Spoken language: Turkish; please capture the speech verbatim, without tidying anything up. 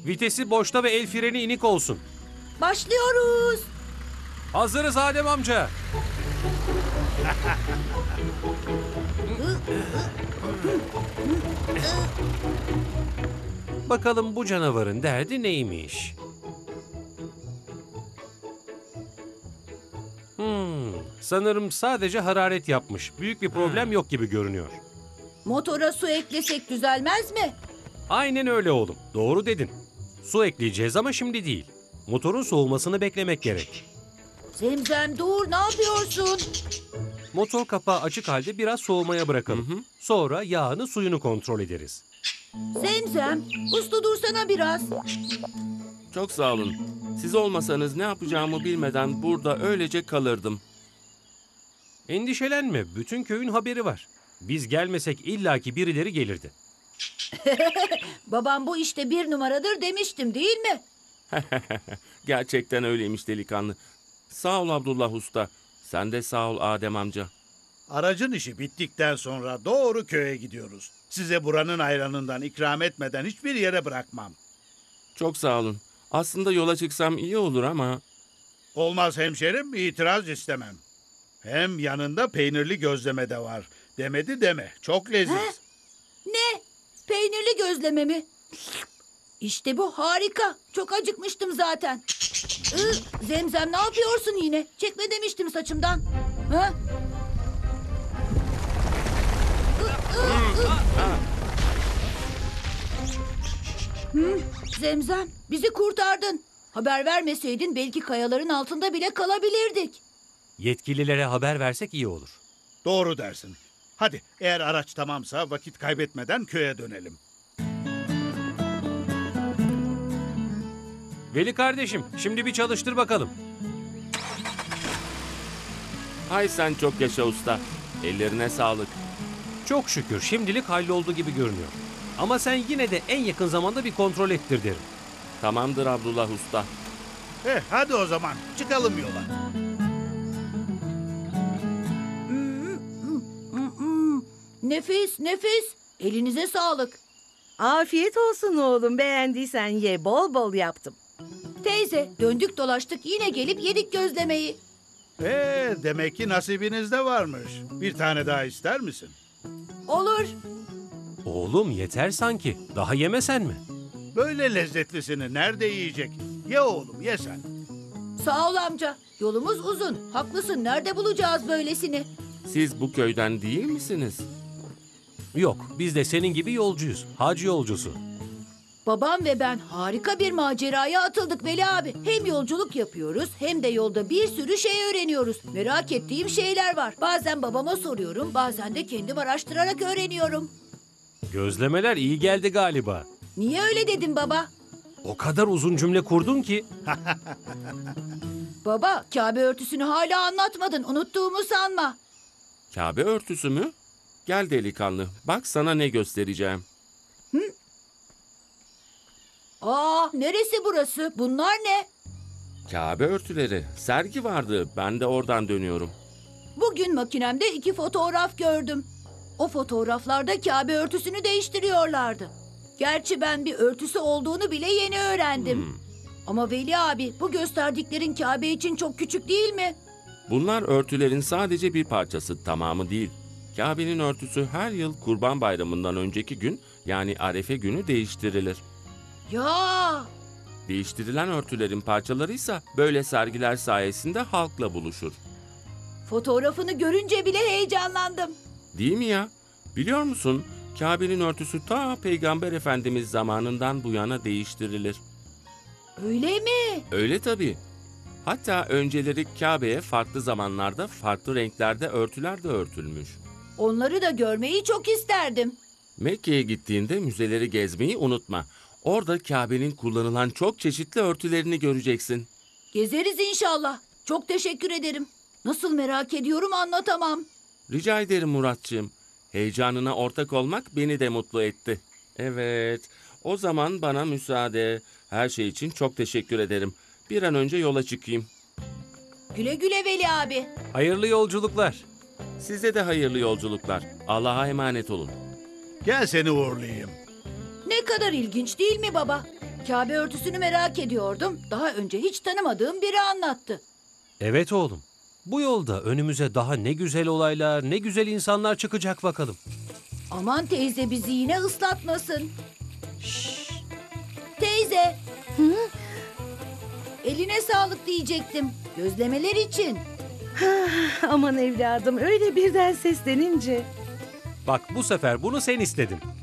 Vitesi boşta ve el freni inik olsun. Başlıyoruz. Hazırız Adem amca. Bakalım bu canavarın derdi neymiş? Hmm, sanırım sadece hararet yapmış. Büyük bir problem yok gibi görünüyor. Motora su eklesek düzelmez mi? Aynen öyle oğlum. Doğru dedin. Su ekleyeceğiz ama şimdi değil. Motorun soğumasını beklemek gerek. Zemzem dur, ne yapıyorsun? Motor kapağı açık halde biraz soğumaya bırakalım. Hı hı. Sonra yağını suyunu kontrol ederiz. Zemzem, uslu dursana biraz. Çok sağ olun. Siz olmasanız ne yapacağımı bilmeden burada öylece kalırdım. Endişelenme, bütün köyün haberi var. Biz gelmesek illaki birileri gelirdi. Babam bu işte bir numaradır demiştim değil mi? Gerçekten öyleymiş delikanlı. Sağ ol Abdullah Usta. Sen de sağ ol Adem amca. Aracın işi bittikten sonra doğru köye gidiyoruz. Size buranın ayranından ikram etmeden hiçbir yere bırakmam. Çok sağ olun. Aslında yola çıksam iyi olur ama... Olmaz hemşerim, itiraz istemem. Hem yanında peynirli gözleme de var. Demedi deme, çok leziz. He? Ne? Peynirli gözleme mi? İşte bu harika. Çok acıkmıştım zaten. Iı, Zemzem ne yapıyorsun yine? Çekme demiştim saçımdan. Ha? Hı, Zemzem bizi kurtardın. Haber vermeseydin belki kayaların altında bile kalabilirdik. Yetkililere haber versek iyi olur. Doğru dersin. Hadi, eğer araç tamamsa vakit kaybetmeden köye dönelim. Veli kardeşim, şimdi bir çalıştır bakalım. Hay sen çok yaşa usta. Ellerine sağlık. Çok şükür şimdilik halloldu gibi görünüyor. Ama sen yine de en yakın zamanda bir kontrol ettir derim. Tamamdır Abdullah Usta. Eh, hadi o zaman, çıkalım yola. Nefis, nefis. Elinize sağlık. Afiyet olsun oğlum. Beğendiysen ye. Bol bol yaptım. Teyze, döndük dolaştık yine gelip yedik gözlemeyi. Ee, demek ki nasibinizde varmış. Bir tane daha ister misin? Olur. Oğlum yeter sanki. Daha yemesen mi? Böyle lezzetlisini nerede yiyecek? Ye oğlum, ye sen. Sağ ol amca. Yolumuz uzun. Haklısın. Nerede bulacağız böylesini? Siz bu köyden değil misiniz? Yok, biz de senin gibi yolcuyuz. Hacı yolcusu. Babam ve ben harika bir maceraya atıldık Veli abi. Hem yolculuk yapıyoruz hem de yolda bir sürü şey öğreniyoruz. Merak ettiğim şeyler var. Bazen babama soruyorum, bazen de kendim araştırarak öğreniyorum. Gözlemeler iyi geldi galiba. Niye öyle dedin baba? O kadar uzun cümle kurdun ki. Baba, Kabe örtüsünü hala anlatmadın. Unuttuğumu sanma. Kabe örtüsü mü? Gel delikanlı. Bak sana ne göstereceğim. Aa, neresi burası? Bunlar ne? Kabe örtüleri. Sergi vardı. Ben de oradan dönüyorum. Bugün makinemde iki fotoğraf gördüm. O fotoğraflarda Kabe örtüsünü değiştiriyorlardı. Gerçi ben bir örtüsü olduğunu bile yeni öğrendim. Hmm. Ama Veli abi, bu gösterdiklerin Kabe için çok küçük değil mi? Bunlar örtülerin sadece bir parçası, tamamı değil. Kabe'nin örtüsü her yıl Kurban Bayramı'ndan önceki gün, yani Arefe günü değiştirilir. Ya! Değiştirilen örtülerin parçaları ise böyle sergiler sayesinde halkla buluşur. Fotoğrafını görünce bile heyecanlandım. Değil mi ya? Biliyor musun? Kabe'nin örtüsü ta Peygamber Efendimiz zamanından bu yana değiştirilir. Öyle mi? Öyle tabii. Hatta önceleri Kabe'ye farklı zamanlarda farklı renklerde örtüler de örtülmüş. Onları da görmeyi çok isterdim. Mekke'ye gittiğinde müzeleri gezmeyi unutma. Orada Kabe'nin kullanılan çok çeşitli örtülerini göreceksin. Gezeriz inşallah. Çok teşekkür ederim. Nasıl merak ediyorum anlatamam. Rica ederim Muratçığım. Heyecanına ortak olmak beni de mutlu etti. Evet, o zaman bana müsaade. Her şey için çok teşekkür ederim. Bir an önce yola çıkayım. Güle güle Veli abi. Hayırlı yolculuklar. Size de hayırlı yolculuklar. Allah'a emanet olun. Gel seni uğurlayayım. Ne kadar ilginç değil mi baba? Kabe örtüsünü merak ediyordum. Daha önce hiç tanımadığım biri anlattı. Evet oğlum. Bu yolda önümüze daha ne güzel olaylar, ne güzel insanlar çıkacak bakalım. Aman teyze bizi yine ıslatmasın. Şşş. Teyze. Eline sağlık diyecektim. Gözlemeler için. Aman evladım öyle birden seslenince. Bak bu sefer bunu sen istedin.